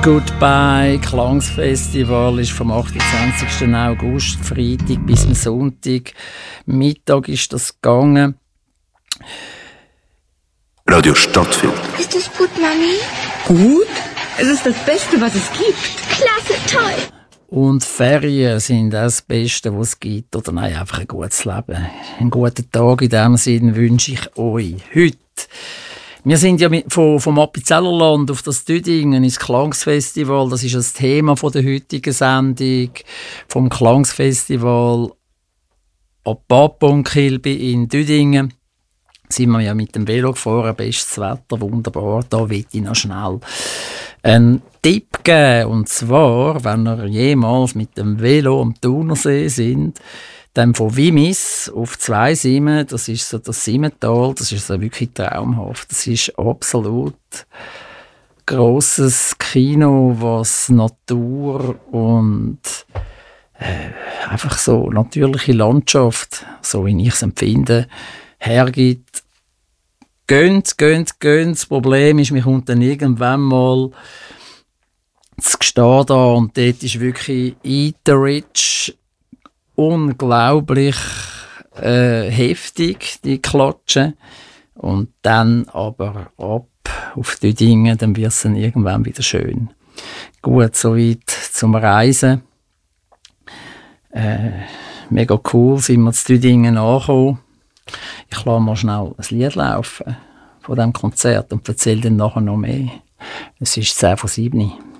Goodbye Klangsfestival ist vom 28. August, Freitag bis zum Sonntag. Mittag ist das gegangen. Radio Stadtfilter. Ist das gut, Mami? Gut? Es ist das Beste, was es gibt. Klasse, toll. Und Ferien sind das Beste, was es gibt. Oder nein, einfach ein gutes Leben. Einen guten Tag in diesem Sinne wünsche ich euch heute. Wir sind ja vom Appenzellerland auf das Düdingen ins Klangsfestival. Das ist das Thema der heutigen Sendung. Vom Klangsfestival ab Papa und Kilby in Düdingen sind wir ja mit dem Velo gefahren. Bestes Wetter, wunderbar. Da will ich noch schnell einen Tipp geben. Und zwar, wenn ihr jemals mit dem Velo am Thunersee sind, dann von Wimmis auf Zweisimmen, das ist so das Simmental, das ist so wirklich traumhaft. Das ist absolut grosses Kino, was Natur und einfach so natürliche Landschaft, so wie ich es empfinde, hergibt. Gönnt. Das Problem ist, mir kommt dann irgendwann mal zu Gestehen da und dort ist wirklich eaterich unglaublich heftig, die Klatschen. Und dann aber ab auf die Dinge, dann wird es dann irgendwann wieder schön. Gut, soweit zum Reisen. Mega cool, sind wir zu Düdingen angekommen. Ich lasse mal schnell ein Lied laufen von diesem Konzert und erzähle dann nachher noch mehr. Es ist 6:07 Uhr.